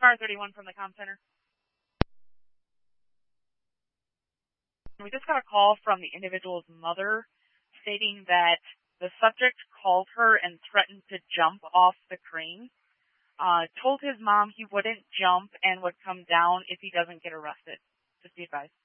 Star 31 from the comm center. We just got a call from the individual's mother stating that the subject called her and threatened to jump off the crane. Told his mom he wouldn't jump and would come down if he doesn't get arrested. Just be advised.